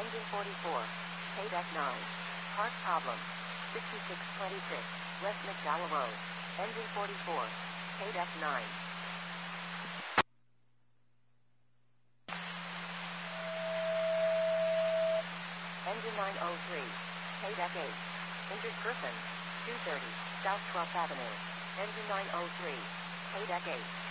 Engine 44. KDEC 9. Part problem. 6626. West McDowell Road. Engine 44. KDEC 9. Engine 903. KDEC 8. Injured person. 230. South 12th Avenue. Engine 903. KDEC 8.